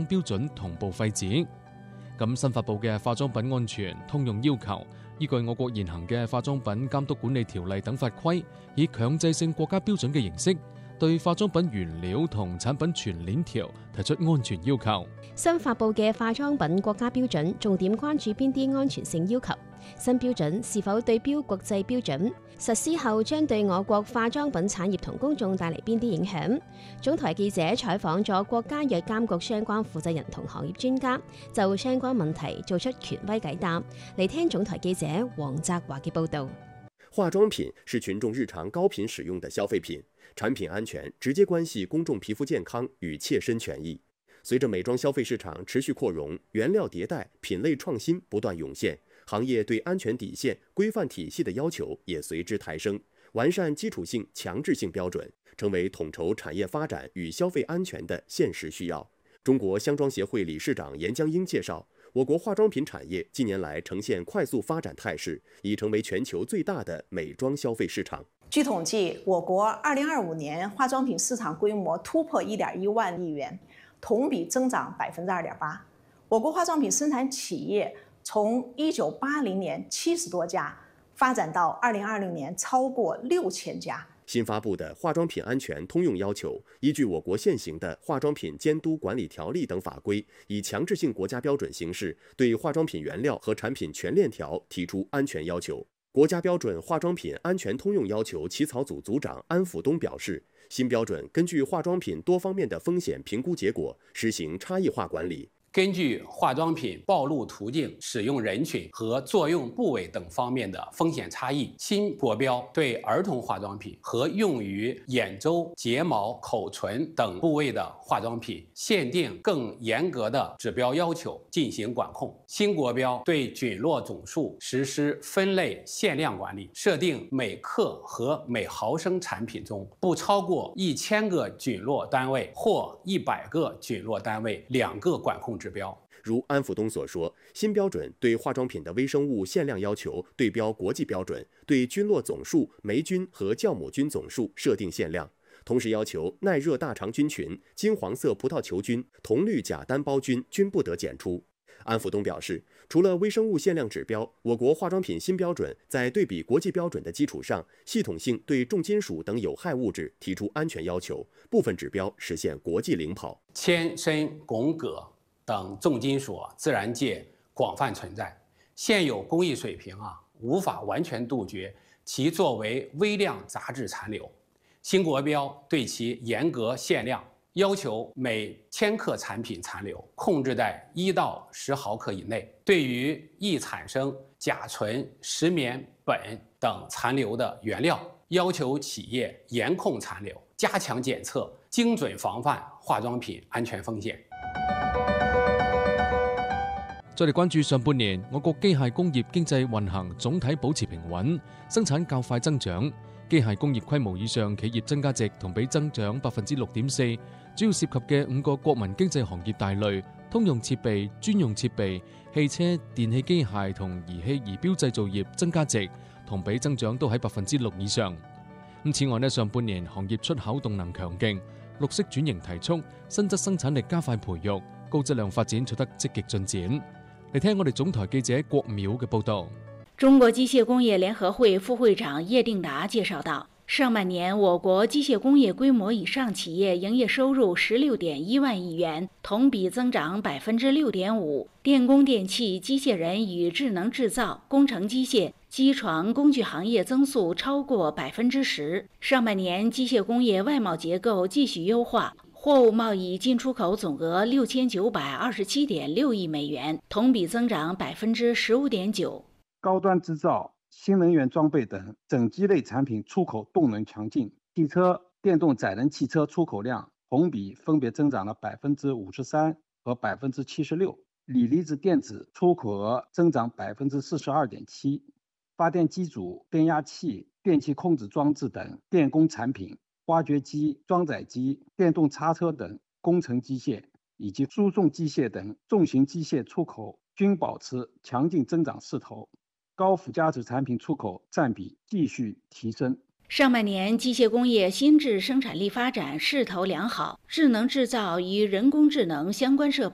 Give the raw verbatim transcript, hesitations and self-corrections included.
標準同步廢止。咁新發布嘅化妝品安全通用要求，依據我國現行嘅化妝品監督管理條例等法規，以強制性國家標準嘅形式，對化妝品原料同產品全鏈條提出安全要求。 新發布嘅化妝品國家標準重點關注邊啲安全性要求？新標準是否對標國際標準？實施後將對我國化妝品產業同公眾帶嚟邊啲影響？總台記者採訪咗國家藥監局相關負責人同行業專家，就相關問題做出權威解答。嚟聽總台記者黃澤華嘅報導。 化妝品是群眾日常高頻使用的消費品，產品安全直接關係公眾皮膚健康與切身權益。隨着美妝消費市場持續擴容，原料迭代、品類創新不斷湧現，行業對安全底線、規範體系的要求也隨之抬升，完善基礎性、強制性標準，成為統籌產業發展與消費安全的現實需要。中國香妝協會理事長嚴江英介紹，我國化妝品產業近年來呈現快速發展態勢，已成為全球最大的美妝消費市場。 據統計，我國二零二五年化妝品市場規模突破一點一萬億元，同比增長百分之二點八。我國化妝品生產企業從一九八零年七十多家發展到二零二零年超過六千家。 新發布的化妝品安全通用要求，依據我國現行的化妝品監督管理條例等法規，以強制性國家標準形式，對化妝品原料和產品全鏈條提出安全要求。國家標準化妝品安全通用要求起草組組長安輔東表示，新標準根據化妝品多方面的風險評估結果，實行差異化管理。 根據化妝品暴露途徑、使用人群和作用部位等方面的風險差異，新國標對兒童化妝品和用於眼周、睫毛、口唇等部位的化妝品限定更嚴格的指標要求進行管控。新國標對菌落總數實施分類限量管理，設定每克和每毫升產品中不超過一千個菌落單位或一百個菌落單位兩個管控指標。 如安輔東所說，新標準對化妝品的微生物限量要求對標國際標準，對菌落總數、霉菌和酵母菌總數設定限量，同時要求耐熱大腸菌群、金黃色葡萄球菌、銅綠假單胞菌均不得檢出。安輔東表示，除了微生物限量指標，我國化妝品新標準在對比國際標準的基礎上，系統性對重金屬等有害物質提出安全要求，部分指標實現國際領跑。 鉛、砷、汞、鉻等重金屬自然界廣泛存在，現有工藝水平啊，無法完全杜絕其作為微量雜質殘留。新國標對其嚴格限量，要求每千克產品殘留控制在一到十毫克以內。對於易產生甲醇、石棉、苯等殘留的原料，要求企業嚴控殘留，加強檢測，精準防範化妝品安全風險。 再嚟關注上半年，我國機械工業經濟運行總體保持平穩，生產較快增長。機械工業規模以上企業增加值同比增長百分之六點四，主要涉及嘅五個國民經濟行業大類，通用設備、專用設備、汽車、電氣機械同儀器儀表製造業增加值同比增長都喺百分之六以上。咁此外呢，上半年行業出口動能強勁，綠色轉型提速，新質生產力加快培育，高質量發展取得積極進展。嚟聽我哋總台記者郭淼嘅報道。 中國機械工業聯合會副會長葉定達介紹道，上半年我國機械工業規模以上企業營業收入十六點一萬億元，同比增長百分之六點五。電工電氣、機械人與智能製造、工程機械、機床工具行業增速超過百分之十。上半年機械工業外貿結構繼續優化。貨物貿易進出口總額六千九百二十七點六億美元，同比增長百分之十五點九。 高端製造、新能源裝備等整機類產品出口動能強勁，汽車、電動載能汽車出口量同比分別增長了百分之五十三和百分之七十六，鋰離子電子出口額增長百分之四十二點七，發電機組、變壓器、電氣控制裝置等電工產品。挖掘機、裝載機、電動叉車等工程機械以及輸送機械等重型機械出口均保持強勁增長勢頭，高附加值產品出口佔比繼續提升。 上半年機械工業新質生產力發展勢頭良好，智能製造與人工智能相關設備